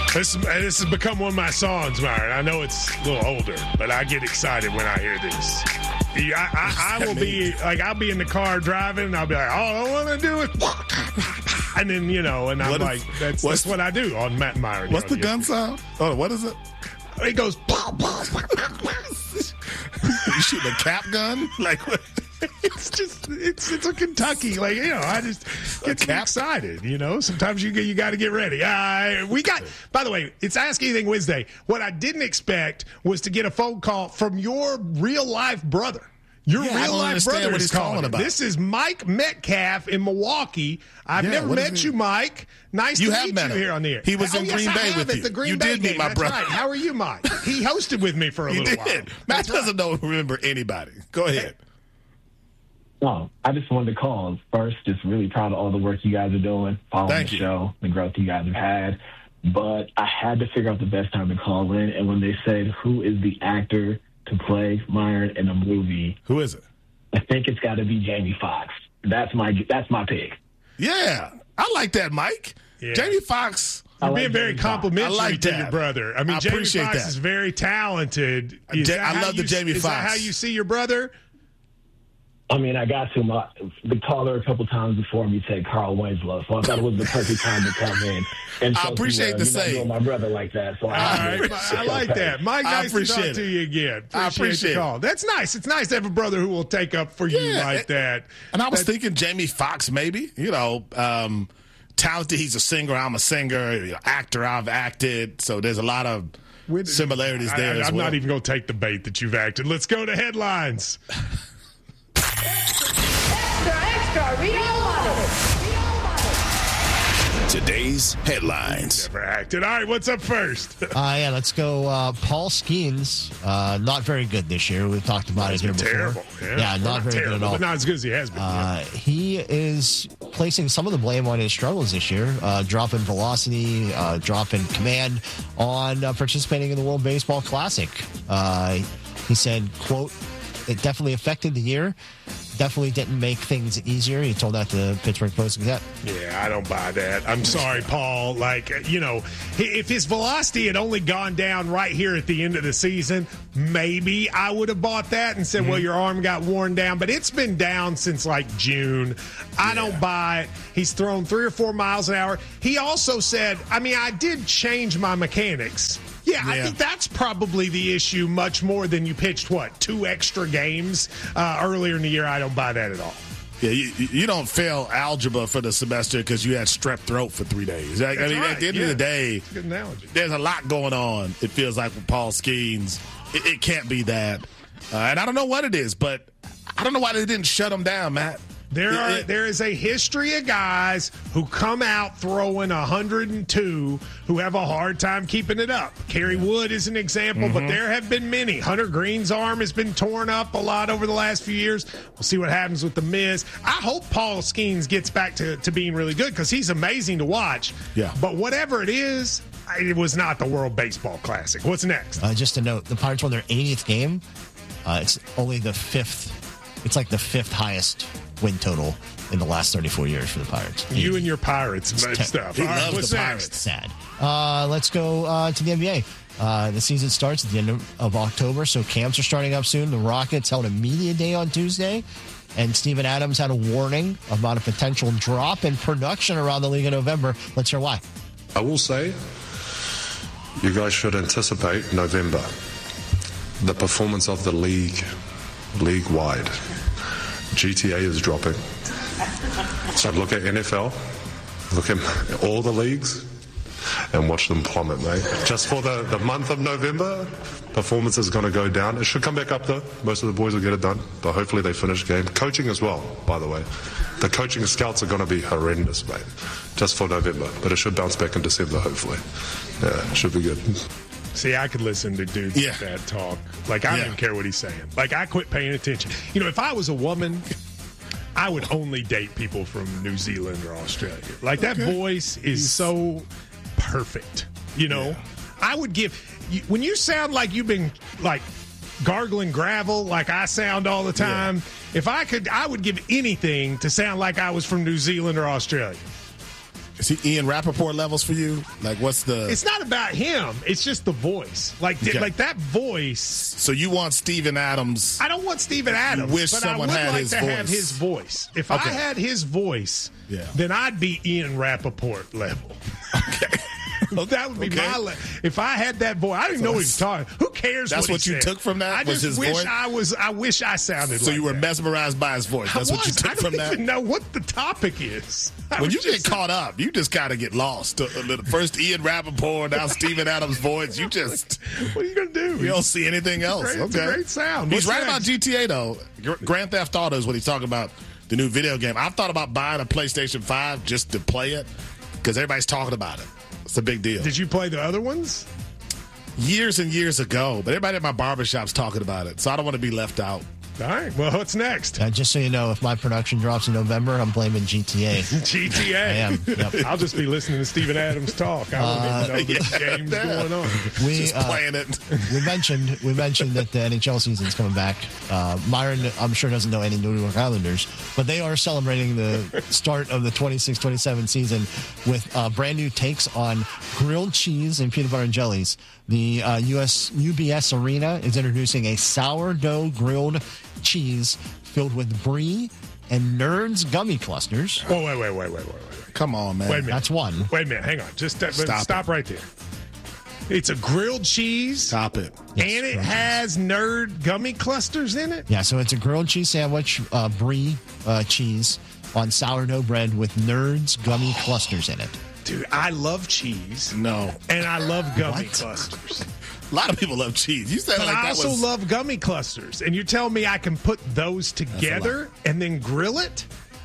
This has become one of my songs, Myron. I know it's a little older, but I get excited when I hear this. I will be like, I'll be in the car driving, and I'll be like, all I want to do is, and then, and I'm like, that's what I do on Matt Myron. What's the gun sound? Oh, what is it? It goes, you shooting a cap gun? Like what? It's a Kentucky, I just get excited, Sometimes you got to get ready. By the way, it's Ask Anything Wednesday. What I didn't expect was to get a phone call from your real life brother. Your real life brother is calling about. This is Mike Metcalf in Milwaukee. I've never met you, Mike. Nice to meet you here on the air. He was in Green Bay with you. You did meet my brother. Right. How are you, Mike? He hosted with me for a little while. Matt doesn't remember anybody. Go ahead. Oh, I just wanted to call first. Just really proud of all the work you guys are doing, following the show, the growth you guys have had. But I had to figure out the best time to call in. And when they said, who is the actor to play Myron in a movie? Who is it? I think it's got to be Jamie Foxx. That's my pick. Yeah, I like that, Mike. Yeah. Jamie Foxx. You're being very complimentary to your brother. I mean, Jamie Foxx is very talented. I love the Jamie Foxx. Is that how you see your brother? I mean, I got to the caller a couple times before me said Carl Winslow, so I thought it was the perfect time to come in. And I appreciate the same. You're not doing my brother like that, so I like that. Mike, nice to talk to you again. I appreciate the call. That's nice. It's nice to have a brother who will take up for you like that. And I was thinking Jamie Foxx, maybe. Talented. He's a singer. I'm a singer. Actor. I've acted. So there's a lot of similarities there as well. I'm not even going to take the bait that you've acted. Let's go to headlines. Extra, read all about it. Today's headlines. Never acted. All right, what's up first? Let's go. Paul Skeens, not very good this year. We've talked about it here before. Terrible. Not very good at all. But not as good as he has been. He is placing some of the blame on his struggles this year. Drop in velocity, drop in command on participating in the World Baseball Classic. He said, quote, it definitely affected the year. Definitely didn't make things easier. He told that to the Pittsburgh Post-Gazette. Yeah, I don't buy that. I'm sorry, Paul. If his velocity had only gone down right here at the end of the season, maybe I would have bought that and said, well, your arm got worn down. But it's been down since June. I don't buy it. He's thrown 3 or 4 miles an hour. He also said, I did change my mechanics. Yeah, I think that's probably the issue much more than you pitched, 2 extra games earlier in the year. I don't buy that at all. Yeah, you don't fail algebra for the semester because you had strep throat for 3 days. At the end of the day, good analogy. There's a lot going on, it feels like, with Paul Skeens. It can't be that. And I don't know what it is, but I don't know why they didn't shut him down, Matt. There is a history of guys who come out throwing 102 who have a hard time keeping it up. Kerry Wood is an example, but there have been many. Hunter Green's arm has been torn up a lot over the last few years. We'll see what happens with The Miz. I hope Paul Skeens gets back to being really good because he's amazing to watch. Yeah. But whatever it is, it was not the World Baseball Classic. What's next? Just a note, the Pirates won their 80th game. It's only the 5th. It's like the 5th highest win total in the last 34 years for the Pirates. You and your Pirates stuff. He loves the Pirates. Sad. Let's go to the NBA. The season starts at the end of October, so camps are starting up soon. The Rockets held a media day on Tuesday, and Steven Adams had a warning about a potential drop in production around the league in November. Let's hear why. I will say, you guys should anticipate November. The performance of the league-wide. GTA is dropping. So look at NFL, look at all the leagues, and watch them plummet, mate. Just for the month of November, performance is going to go down. It should come back up, though. Most of the boys will get it done, but hopefully they finish the game. Coaching as well, by the way. The coaching scouts are going to be horrendous, mate, just for November. But it should bounce back in December, hopefully. Yeah, it should be good. See, I could listen to dudes like that talk. I don't even care what he's saying. I quit paying attention. If I was a woman, I would only date people from New Zealand or Australia. That voice is so perfect. I would give, when you sound like you've been, gargling gravel like I sound all the time, if I could, I would give anything to sound like I was from New Zealand or Australia. Is he Ian Rappaport levels for you? Like, what's the... It's not about him. It's just the voice. Like that voice. So you want Steven Adams. I don't want Steven Adams. You wish but someone I would had like his to voice. have his voice. If I had his voice, then I'd be Ian Rappaport level. Okay. That would be my level. If I had that voice, I didn't know what he was talking. Who cares? That's what he you said? took from that? I Was just his wish voice? I wish I sounded. So like you were that. mesmerized by his voice. That's what you took from that. I don't even know what the topic is. When you get caught up, you just kind of get lost. First Ian Rappaport, now Steven Adams' voice. You just... What are you going to do? You don't see anything else. It's a great sound. He's What's right next? about GTA, though. Grand Theft Auto is what he's talking about, the new video game. I've thought about buying a PlayStation 5 just to play it because everybody's talking about it. It's a big deal. Did you play the other ones? Years and years ago, but everybody at my barbershop's talking about it, so I don't want to be left out. All right. Well, what's next? Just so you know, if my production drops in November, I'm blaming GTA. GTA. I am. Yep. I'll just be listening to Steven Adams talk. I don't even know the game's going on. Just playing it. We mentioned that the NHL season's coming back. Myron, I'm sure, doesn't know any New York Islanders, but they are celebrating the start of the 26-27 season with brand new takes on grilled cheese and peanut butter and jellies. The UBS Arena is introducing a sourdough grilled cheese filled with brie and Nerds gummy clusters. Oh, wait. Come on, man. Wait a minute. That's one. Wait a minute. Hang on. Just stop right there. It's a grilled cheese. Stop it. And it has Nerd gummy clusters in it? Yeah, so it's a grilled cheese sandwich, brie cheese on sourdough bread with Nerds gummy clusters in it. Dude, I love cheese. No. And I love gummy clusters. A lot of people love cheese. You said But like I that also was... love gummy clusters. And you're telling me I can put those together and then grill it?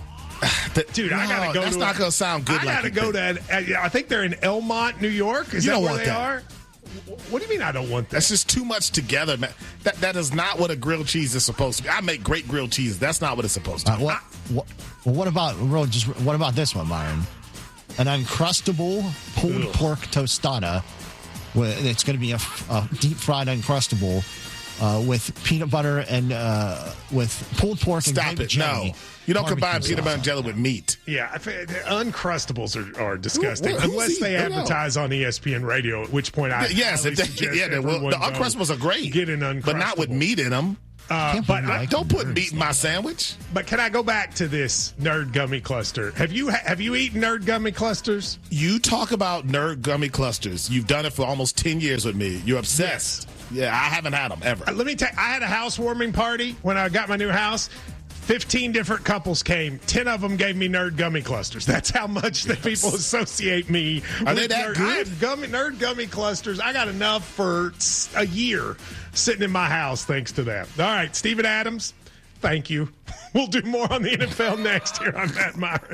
Dude, I gotta go. That's not gonna sound good. I gotta go to. I think they're in Elmont, New York. Is that where they are? What do you mean I don't want that? That's just too much together, man. That is not what a grilled cheese is supposed to be. I make great grilled cheese. That's not what it's supposed to be. What about this one, Myron? An Uncrustable pulled pork tostada. It's going to be a deep fried Uncrustable with peanut butter and with pulled pork and Stop it! jelly. No, you don't combine Barbecue peanut butter and sauce. jelly with meat. Yeah, Uncrustables are disgusting unless they advertise on ESPN Radio. At which point, the Uncrustables are great. Get an Uncrustable, but not with meat in them. Don't put meat in my sandwich. But can I go back to this Nerd gummy cluster? Have you eaten Nerd gummy clusters? You talk about Nerd gummy clusters. You've done it for almost 10 years with me. You're obsessed. Yes. Yeah, I haven't had them ever. Let me tell you, I had a housewarming party when I got my new house. 15 different couples came. 10 of them gave me Nerd gummy clusters. That's how much that people associate me Are with they that Nerd. good? I have Nerd gummy clusters. I got enough for a year sitting in my house thanks to that. All right, Steven Adams, thank you. We'll do more on the NFL next here on Matt Myra.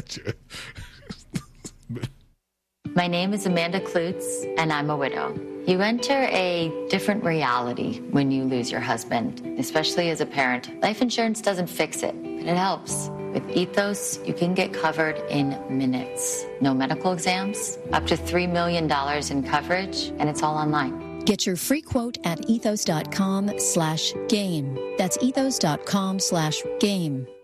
My name is Amanda Klutz, and I'm a widow. You enter a different reality when you lose your husband, especially as a parent. Life insurance doesn't fix it, but it helps. With Ethos, you can get covered in minutes. No medical exams, up to $3 million in coverage, and it's all online. Get your free quote at ethos.com/game. That's ethos.com/game.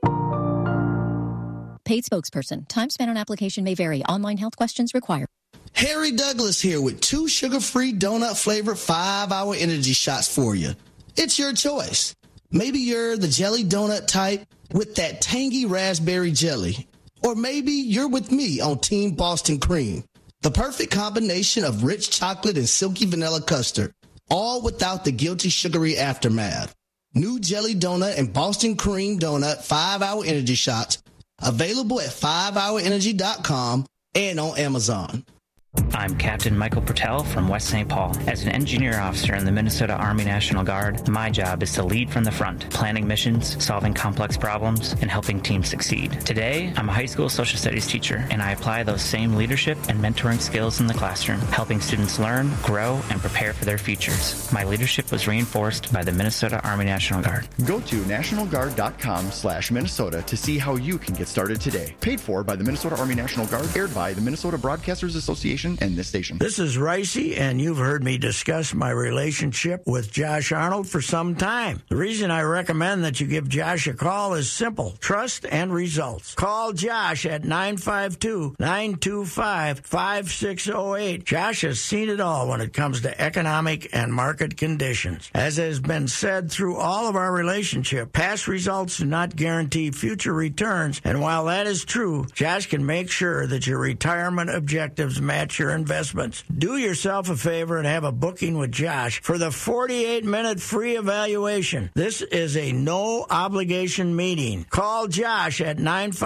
Paid spokesperson. Time spent on application may vary. Online health questions required. Harry Douglas here with 2 sugar-free donut-flavored 5-hour energy shots for you. It's your choice. Maybe you're the jelly donut type with that tangy raspberry jelly. Or maybe you're with me on Team Boston Cream. The perfect combination of rich chocolate and silky vanilla custard, all without the guilty sugary aftermath. New jelly donut and Boston Cream donut 5-hour energy shots available at 5hourenergy.com and on Amazon. I'm Captain Michael Pertell from West St. Paul. As an engineer officer in the Minnesota Army National Guard, my job is to lead from the front, planning missions, solving complex problems, and helping teams succeed. Today, I'm a high school social studies teacher, and I apply those same leadership and mentoring skills in the classroom, helping students learn, grow, and prepare for their futures. My leadership was reinforced by the Minnesota Army National Guard. Go to nationalguard.com/Minnesota to see how you can get started today. Paid for by the Minnesota Army National Guard, aired by the Minnesota Broadcasters Association station and this station. This is Ricey, and you've heard me discuss my relationship with Josh Arnold for some time. The reason I recommend that you give Josh a call is simple: trust and results. Call Josh at 952-925-5608. Josh has seen it all when it comes to economic and market conditions. As has been said through all of our relationship, past results do not guarantee future returns, and while that is true, Josh can make sure that your retirement objectives match your investments. Do yourself a favor and have a booking with Josh for the 48-minute free evaluation. This is a no-obligation meeting. Call Josh at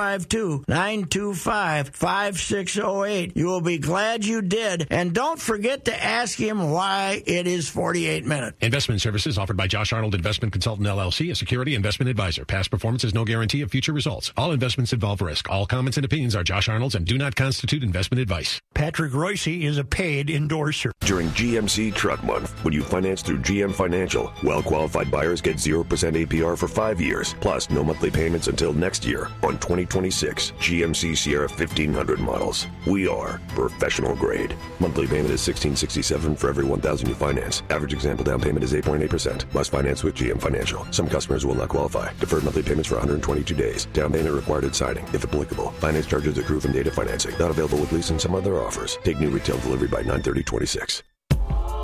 952-925-5608. You will be glad you did, and don't forget to ask him why it is 48 minutes. Investment services offered by Josh Arnold Investment Consultant LLC, a security investment advisor. Past performance is no guarantee of future results. All investments involve risk. All comments and opinions are Josh Arnold's and do not constitute investment advice. Patrick Royce is a paid endorser. During GMC Truck Month, when you finance through GM Financial, well-qualified buyers get 0% APR for 5 years, plus no monthly payments until next year on 2026 GMC Sierra 1500 models. We are professional grade. Monthly payment is $1,667 for every $1,000 you finance. Average example down payment is 8.8%. Must finance with GM Financial. Some customers will not qualify. Deferred monthly payments for 122 days. Down payment required at signing, if applicable. Finance charges accrue from data financing. Not available with lease and some other offers. Take new retail delivery by 9/30/26.